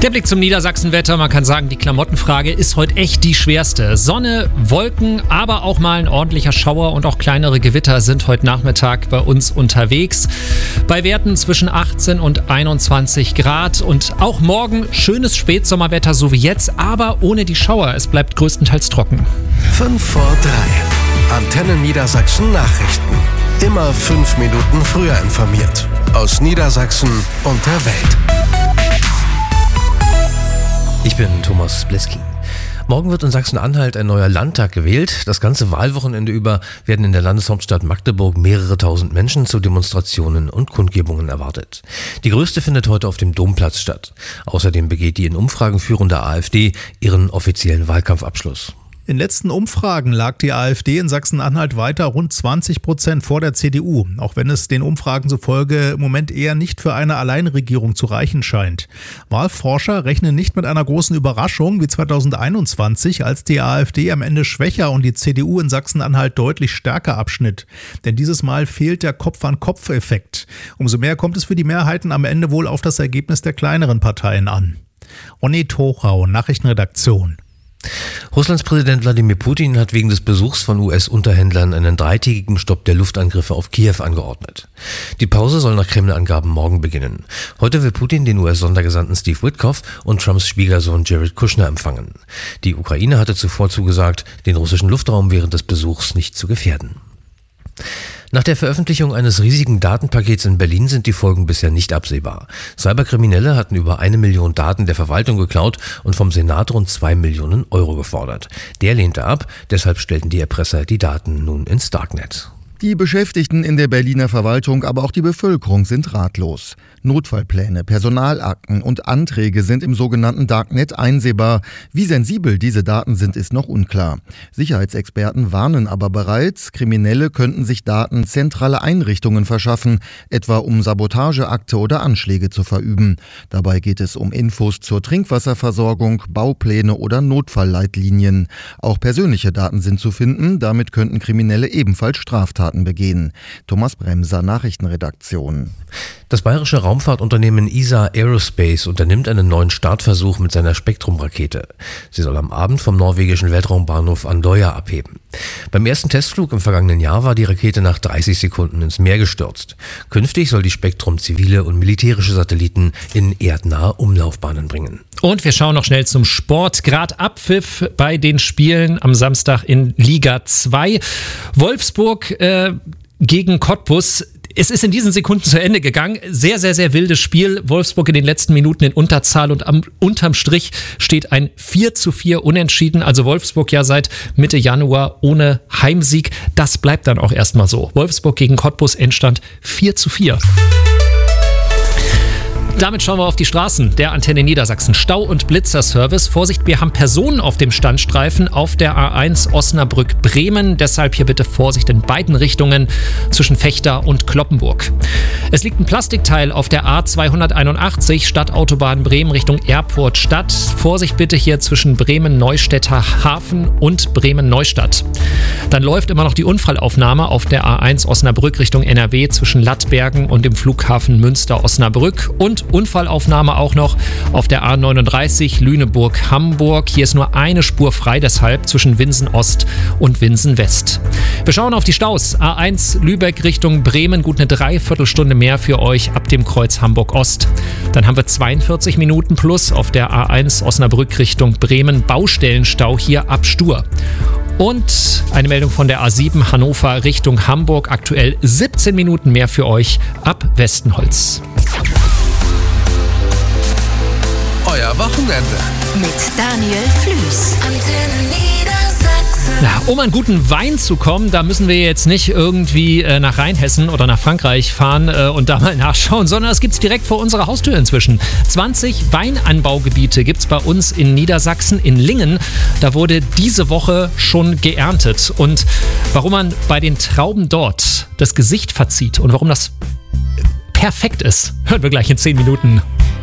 Der Blick zum Niedersachsenwetter. Man kann sagen, die Klamottenfrage ist heute echt die schwerste. Sonne, Wolken, aber auch mal ein ordentlicher Schauer und auch kleinere Gewitter sind heute Nachmittag bei uns unterwegs. Bei Werten zwischen 18 und 21 Grad und auch morgen schönes Spätsommerwetter, so wie jetzt, aber ohne die Schauer. Es bleibt größtenteils trocken. 5 vor 3. Antenne Niedersachsen Nachrichten. Immer 5 Minuten früher informiert. Aus Niedersachsen und der Welt. Ich bin Thomas Bleski. Morgen wird in Sachsen-Anhalt ein neuer Landtag gewählt. Das ganze Wahlwochenende über werden in der Landeshauptstadt Magdeburg mehrere tausend Menschen zu Demonstrationen und Kundgebungen erwartet. Die größte findet heute auf dem Domplatz statt. Außerdem begeht die in Umfragen führende AfD ihren offiziellen Wahlkampfabschluss. In letzten Umfragen lag die AfD in Sachsen-Anhalt weiter rund 20% vor der CDU, auch wenn es den Umfragen zufolge im Moment eher nicht für eine Alleinregierung zu reichen scheint. Wahlforscher rechnen nicht mit einer großen Überraschung wie 2021, als die AfD am Ende schwächer und die CDU in Sachsen-Anhalt deutlich stärker abschnitt. Denn dieses Mal fehlt der Kopf-an-Kopf-Effekt. Umso mehr kommt es für die Mehrheiten am Ende wohl auf das Ergebnis der kleineren Parteien an. Onni Tochau, Nachrichtenredaktion. Russlands Präsident Wladimir Putin hat wegen des Besuchs von US-Unterhändlern einen 3-tägigen Stopp der Luftangriffe auf Kiew angeordnet. Die Pause soll nach Kreml-Angaben morgen beginnen. Heute will Putin den US-Sondergesandten Steve Witkoff und Trumps Schwiegersohn Jared Kushner empfangen. Die Ukraine hatte zuvor zugesagt, den russischen Luftraum während des Besuchs nicht zu gefährden. Nach der Veröffentlichung eines riesigen Datenpakets in Berlin sind die Folgen bisher nicht absehbar. Cyberkriminelle hatten über 1 Million Daten der Verwaltung geklaut und vom Senat rund 2 Millionen Euro gefordert. Der lehnte ab, deshalb stellten die Erpresser die Daten nun ins Darknet. Die Beschäftigten in der Berliner Verwaltung, aber auch die Bevölkerung sind ratlos. Notfallpläne, Personalakten und Anträge sind im sogenannten Darknet einsehbar. Wie sensibel diese Daten sind, ist noch unklar. Sicherheitsexperten warnen aber bereits, Kriminelle könnten sich Daten zentraler Einrichtungen verschaffen, etwa um Sabotageakte oder Anschläge zu verüben. Dabei geht es um Infos zur Trinkwasserversorgung, Baupläne oder Notfallleitlinien. Auch persönliche Daten sind zu finden, damit könnten Kriminelle ebenfalls Straftaten begehen. Thomas Bremser, Nachrichtenredaktion. Das bayerische Raumfahrtunternehmen ESA Aerospace unternimmt einen neuen Startversuch mit seiner Spektrum-Rakete. Sie soll am Abend vom norwegischen Weltraumbahnhof Andøya abheben. Beim ersten Testflug im vergangenen Jahr war die Rakete nach 30 Sekunden ins Meer gestürzt. Künftig soll die Spektrum zivile und militärische Satelliten in erdnahe Umlaufbahnen bringen. Und wir schauen noch schnell zum Sport. Grad Abpfiff bei den Spielen am Samstag in Liga 2. Wolfsburg gegen Cottbus. Es ist in diesen Sekunden zu Ende gegangen. Sehr, sehr, sehr wildes Spiel. Wolfsburg in den letzten Minuten in Unterzahl und unterm Strich steht ein 4:4 Unentschieden. Also Wolfsburg ja seit Mitte Januar ohne Heimsieg. Das bleibt dann auch erstmal so. Wolfsburg gegen Cottbus, Endstand 4:4. Damit schauen wir auf die Straßen der Antenne Niedersachsen. Stau- und Blitzerservice. Vorsicht, wir haben Personen auf dem Standstreifen auf der A1 Osnabrück-Bremen. Deshalb hier bitte Vorsicht in beiden Richtungen zwischen Vechta und Cloppenburg. Es liegt ein Plastikteil auf der A281 Stadtautobahn Bremen Richtung Erpurt Stadt. Vorsicht bitte hier zwischen Bremen-Neustädter Hafen und Bremen-Neustadt. Dann läuft immer noch die Unfallaufnahme auf der A1 Osnabrück Richtung NRW zwischen Lattbergen und dem Flughafen Münster-Osnabrück. Und Unfallaufnahme auch noch auf der A39 Lüneburg-Hamburg. Hier ist nur eine Spur frei, deshalb zwischen Winsen Ost und Winsen West. Wir schauen auf die Staus. A1 Lübeck Richtung Bremen, gut eine Dreiviertelstunde mehr für euch ab dem Kreuz Hamburg Ost. Dann haben wir 42 Minuten plus auf der A1 Osnabrück Richtung Bremen. Baustellenstau hier ab Stur. Und eine Meldung von der A7 Hannover Richtung Hamburg. Aktuell 17 Minuten mehr für euch ab Westenholz. Euer Wochenende. Mit Daniel Flüß. Antenne Niedersachsen. Ja, um an guten Wein zu kommen, da müssen wir jetzt nicht irgendwie nach Rheinhessen oder nach Frankreich fahren und da mal nachschauen, sondern das gibt's direkt vor unserer Haustür inzwischen. 20 Weinanbaugebiete gibt's bei uns in Niedersachsen, in Lingen. Da wurde diese Woche schon geerntet. Und warum man bei den Trauben dort das Gesicht verzieht und warum das perfekt ist, hören wir gleich in 10 Minuten.